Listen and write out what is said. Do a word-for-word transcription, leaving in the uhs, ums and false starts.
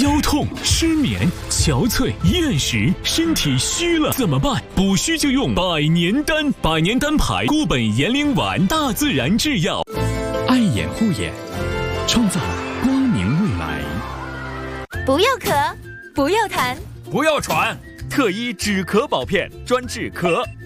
腰痛、失眠、憔悴、厌食，身体虚了怎么办？补虚就用百年丹，百年丹牌固本延龄丸，大自然制药。爱眼护眼，创造光明未来。 不要咳，不要痰， 不要喘，特医止咳保片专治咳、